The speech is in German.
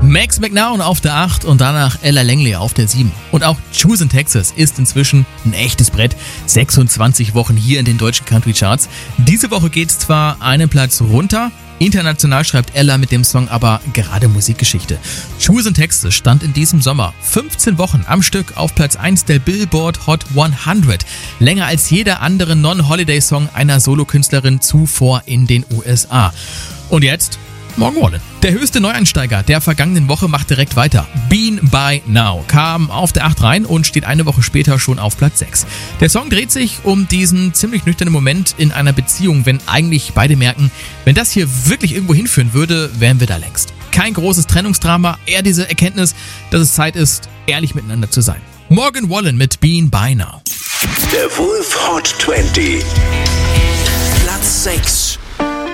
Max McNown auf der 8 und danach Ella Langley auf der 7. Und auch Choose in Texas ist inzwischen ein echtes Brett. 26 Wochen hier in den deutschen Country Charts. Diese Woche geht's zwar einen Platz runter, international schreibt Ella mit dem Song aber gerade Musikgeschichte. Choose in Texas stand in diesem Sommer 15 Wochen am Stück auf Platz 1 der Billboard Hot 100. Länger als jeder andere Non-Holiday-Song einer Solokünstlerin zuvor in den USA. Und jetzt Morgan Wallen. Der höchste Neueinsteiger der vergangenen Woche macht direkt weiter. Bean by Now kam auf der 8 rein und steht eine Woche später schon auf Platz 6. Der Song dreht sich um diesen ziemlich nüchternen Moment in einer Beziehung, wenn eigentlich beide merken, wenn das hier wirklich irgendwo hinführen würde, wären wir da längst. Kein großes Trennungsdrama, eher diese Erkenntnis, dass es Zeit ist, ehrlich miteinander zu sein. Morgan Wallen mit Bean by Now. Der Wolf Hot 20. Platz 6.